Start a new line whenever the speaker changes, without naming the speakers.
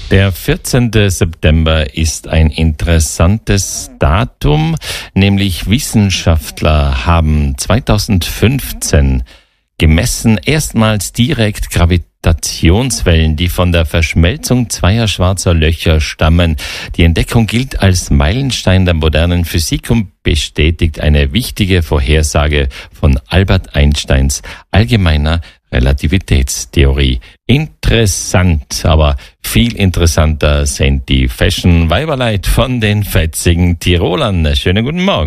Der 14. September ist ein interessantes Datum, nämlich Wissenschaftler haben 2015 gemessen erstmals direkt Gravitationswellen, die von der Verschmelzung zweier schwarzer Löcher stammen. Die Entdeckung gilt als Meilenstein der modernen Physik und bestätigt eine wichtige Vorhersage von Albert Einsteins allgemeiner Relativitätstheorie. Interessant, aber viel interessanter sind die Fashion-Weiberleid von den fetzigen Tirolern. Schönen guten Morgen.